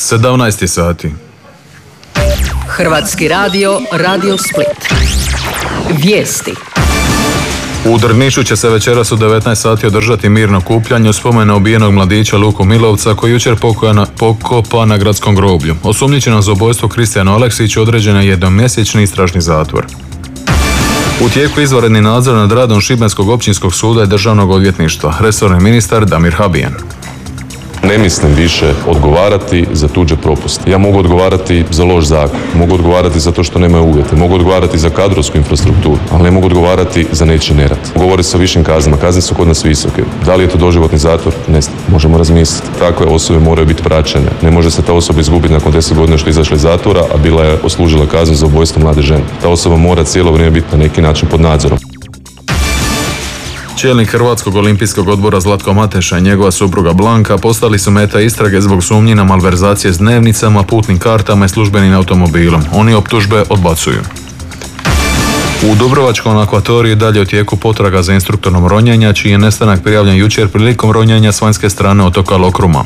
17 sati. Hrvatski radio, Radio Split. Vijesti. U Drnišu će se večeras u 19 sati održati mirno okupljanje u spomenu ubijenog mladića Luku Milovca koji jučer pokopa na gradskom groblju. Osumnjičenom za ubojstvo Kristijanu Aleksiću određen je jednomjesečni istražni zatvor. U tijeku izvanredni nadzor nad radom Šibenskog općinskog suda i državnog odvjetništva, resorni ministar Damir Habijan. Ne mislim više odgovarati za tuđe propuste. Ja mogu odgovarati za loš zakon, mogu odgovarati za to što nemaju uvjete, mogu odgovarati za kadrovsku infrastrukturu, ali ne mogu odgovarati za nečiji nerad. Govori se o višim kaznama, kazne su kod nas visoke. Da li je to doživotni zatvor? Ne znam, možemo razmisliti. Takve osobe moraju biti praćene. Ne može se ta osoba izgubiti nakon 10 godina što je izašla iz zatvora, a bila je odslužila kaznu za ubojstvo mlade žene. Ta osoba mora cijelo vrijeme biti na neki način pod nadzorom. Čelnik Hrvatskog olimpijskog odbora Zlatko Mateša i njegova supruga Blanka postali su meta istrage zbog sumnji na malverzacije s dnevnicama, putnim kartama i službenim automobilom. Oni optužbe odbacuju. U Dubrovačkom akvatoriju dalje u tijeku potraga za instruktorom ronjenja, čiji je nestanak prijavljen jučer prilikom ronjenja s vanjske strane otoka Lokruma.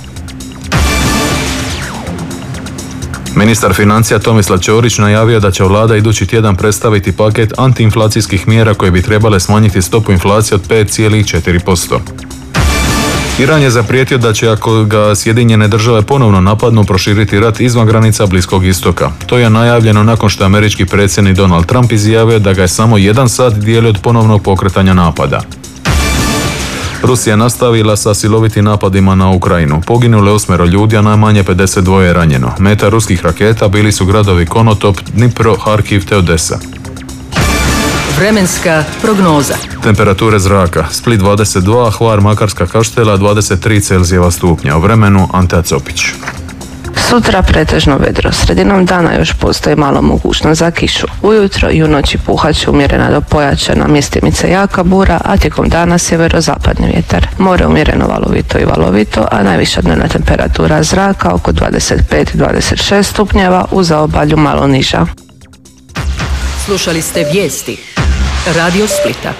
Ministar financija Tomislav Ćorić najavio da će vlada idući tjedan predstaviti paket antiinflacijskih mjera koje bi trebale smanjiti stopu inflacije od 5,4%. Iran je zaprijetio da će, ako ga Sjedinjene države ponovno napadnu, proširiti rat izvan granica Bliskog istoka. To je najavljeno nakon što je američki predsjednik Donald Trump izjavio da ga je samo 1 sat dijeli od ponovnog pokretanja napada. Rusija nastavila sa silovitim napadima na Ukrajinu. Poginule 8 ljudi, a najmanje 52 je ranjeno. Meta ruskih raketa bili su gradovi Konotop, Dnipro, Harkiv te Odesa. Vremenska prognoza. Temperature zraka. Split 22, Hvar, Makarska, Kaštela 23 Celzijeva stupnja. O vremenu Ante Copić. Sutra pretežno vedro, sredinom dana još postoji malo mogućnost za kišu. Ujutro i u noći puhat će umjerena do pojačana, mjestimice jaka bura, a tijekom dana sjeverozapadni vjetar. More umjereno valovito, a najviša dnevna temperatura zraka oko 25-26 stupnjeva, u zaobalju malo niža. Slušali ste vijesti Radio Splita.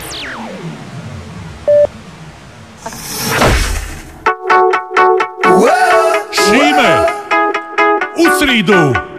Šime! U sridu